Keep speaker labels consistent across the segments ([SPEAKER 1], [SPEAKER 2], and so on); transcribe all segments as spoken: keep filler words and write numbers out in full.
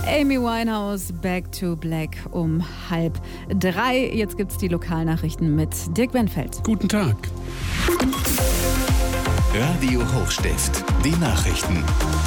[SPEAKER 1] Amy Winehouse, Back to Black um halb drei. Jetzt gibt's die Lokalnachrichten mit Dirk Benfeld.
[SPEAKER 2] Guten Tag.
[SPEAKER 3] Radio Hochstift, die Nachrichten.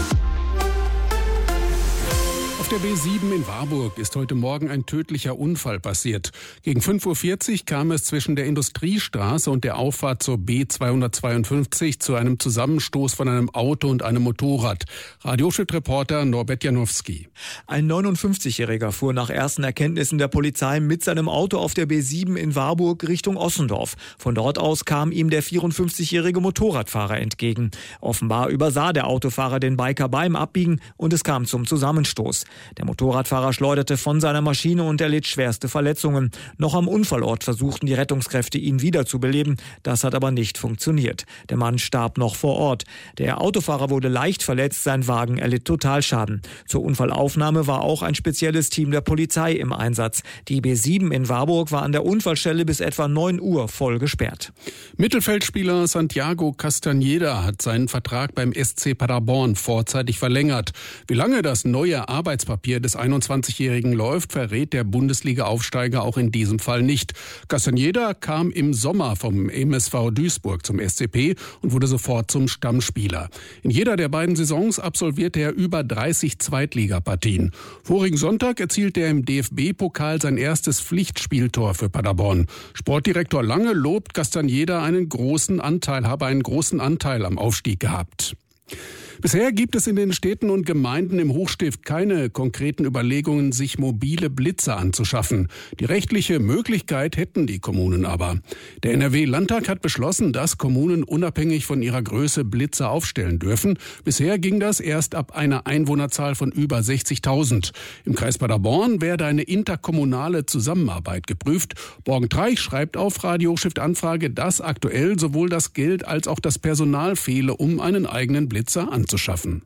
[SPEAKER 2] Auf der B sieben in Warburg ist heute Morgen ein tödlicher Unfall passiert. Gegen fünf Uhr vierzig kam es zwischen der Industriestraße und der Auffahrt zur B zweihundertzweiundfünfzig zu einem Zusammenstoß von einem Auto und einem Motorrad. Radioschütt-Reporter Norbert Janowski.
[SPEAKER 4] Ein neunundfünfzigjähriger fuhr nach ersten Erkenntnissen der Polizei mit seinem Auto auf der B sieben in Warburg Richtung Ossendorf. Von dort aus kam ihm der vierundfünfzigjährige Motorradfahrer entgegen. Offenbar übersah der Autofahrer den Biker beim Abbiegen und es kam zum Zusammenstoß. Der Motorradfahrer schleuderte von seiner Maschine und erlitt schwerste Verletzungen. Noch am Unfallort versuchten die Rettungskräfte, ihn wiederzubeleben. Das hat aber nicht funktioniert. Der Mann starb noch vor Ort. Der Autofahrer wurde leicht verletzt, sein Wagen erlitt Totalschaden. Zur Unfallaufnahme war auch ein spezielles Team der Polizei im Einsatz. Die B sieben in Warburg war an der Unfallstelle bis etwa neun Uhr voll gesperrt.
[SPEAKER 2] Mittelfeldspieler Santiago Castañeda hat seinen Vertrag beim S C Paderborn vorzeitig verlängert. Wie lange das neue Arbeitspapier des einundzwanzigjährigen läuft, verrät der Bundesliga-Aufsteiger auch in diesem Fall nicht. Castañeda kam im Sommer vom M S V Duisburg zum S C P und wurde sofort zum Stammspieler. In jeder der beiden Saisons absolvierte er über dreißig Zweitligapartien. Vorigen Sonntag erzielte er im D F B-Pokal sein erstes Pflichtspieltor für Paderborn. Sportdirektor Lange lobt, Castañeda einen großen Anteil, habe einen großen Anteil am Aufstieg gehabt. Bisher gibt es in den Städten und Gemeinden im Hochstift keine konkreten Überlegungen, sich mobile Blitzer anzuschaffen. Die rechtliche Möglichkeit hätten die Kommunen aber. Der N R W-Landtag hat beschlossen, dass Kommunen unabhängig von ihrer Größe Blitzer aufstellen dürfen. Bisher ging das erst ab einer Einwohnerzahl von über sechzigtausend. Im Kreis Paderborn werde eine interkommunale Zusammenarbeit geprüft. Borgentreich schreibt auf Radio Hochstift Anfrage, dass aktuell sowohl das Geld als auch das Personal fehle, um einen eigenen Blitzer anzuschaffen. zu schaffen.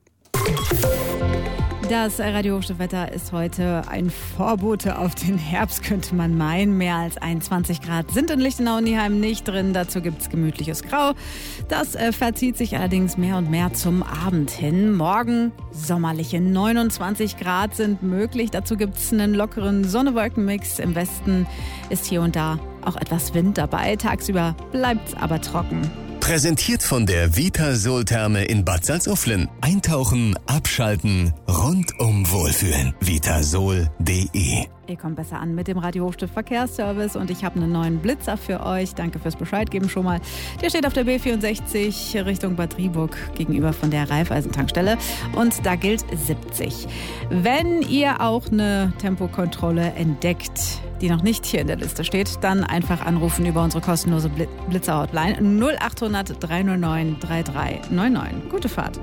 [SPEAKER 1] Das Radio Hochstift-Wetter ist heute ein Vorbote auf den Herbst, könnte man meinen. Mehr als einundzwanzig Grad sind in Lichtenau und Nieheim nicht drin. Dazu gibt es gemütliches Grau. Das äh, verzieht sich allerdings mehr und mehr zum Abend hin. Morgen sommerliche neunundzwanzig Grad sind möglich. Dazu gibt es einen lockeren Sonne-Wolken-Mix. Im Westen ist hier und da auch etwas Wind dabei. Tagsüber bleibt es aber trocken.
[SPEAKER 3] Präsentiert von der Vitasol-Therme in Bad Salzuflen. Eintauchen, abschalten, rundum wohlfühlen. vitasol punkt de.
[SPEAKER 1] Ihr kommt besser an mit dem Radio Hochstift Verkehrsservice und ich habe einen neuen Blitzer für euch. Danke fürs Bescheidgeben schon mal. Der steht auf der B vierundsechzig Richtung Bad Driburg gegenüber von der Raiffeisen-Tankstelle und da gilt siebzig. Wenn ihr auch eine Tempokontrolle entdeckt, die noch nicht hier in der Liste steht, dann einfach anrufen über unsere kostenlose Blitzer-Hotline null acht hundert drei null neun drei drei neun neun. Gute Fahrt.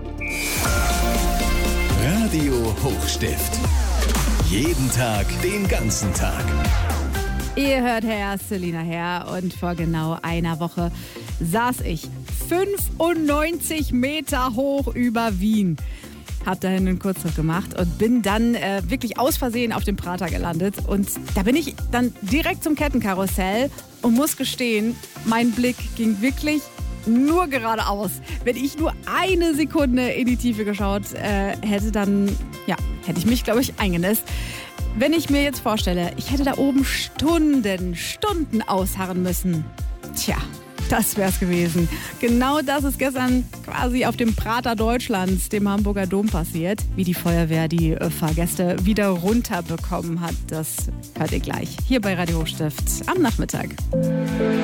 [SPEAKER 3] Radio Hochstift. Jeden Tag, den ganzen Tag.
[SPEAKER 1] Ihr hört Herr Selina her und vor genau einer Woche saß ich fünfundneunzig Meter hoch über Wien. Hab dahin einen Kurztrip gemacht und bin dann äh, wirklich aus Versehen auf dem Prater gelandet. Und da bin ich dann direkt zum Kettenkarussell und muss gestehen, mein Blick ging wirklich nur geradeaus. Wenn ich nur eine Sekunde in die Tiefe geschaut äh, hätte, dann ja, hätte ich mich, glaube ich, eingenässt. Wenn ich mir jetzt vorstelle, ich hätte da oben Stunden, Stunden ausharren müssen. Tja, das wär's gewesen. Genau das ist gestern quasi auf dem Prater Deutschlands, dem Hamburger Dom, passiert. Wie die Feuerwehr die äh, Fahrgäste wieder runterbekommen hat, das hört ihr gleich hier bei Radio Hochstift am Nachmittag.